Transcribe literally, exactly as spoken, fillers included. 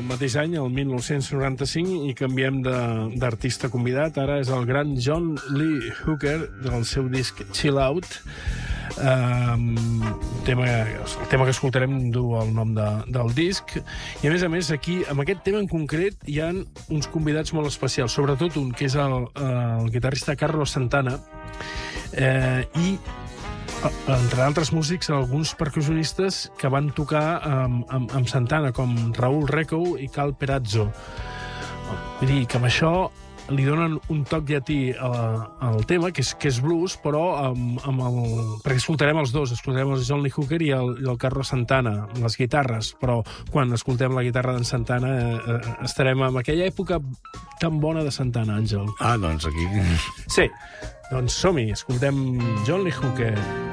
mateix any, el mil nou-cents noranta-cinc, i canviem d'artista convidat. Ara és el gran John Lee Hooker, del seu disc Chill Out. Um, tema, el tema que escoltarem du el nom de, del disc. I a més a més, aquí, amb aquest tema en concret, hi ha uns convidats molt especials, sobretot un, que és el, el guitarrista Carlos Santana, eh, i entre altres músics, alguns percussionistes que van tocar amb, amb, amb Santana, com Raúl Recou i Cal Perazzo. Vull dir que amb això li donen un toc llatí al tema, que és, que és blues, però amb, amb el... perquè escoltarem els dos, escoltarem el John Lee Hooker i el, i el Carlos Santana, les guitarres, però quan escoltem la guitarra d'en Santana eh, estarem en aquella època tan bona de Santana, Àngel. Ah, doncs aquí... Sí, doncs som-hi, escoltem John Lee Hooker.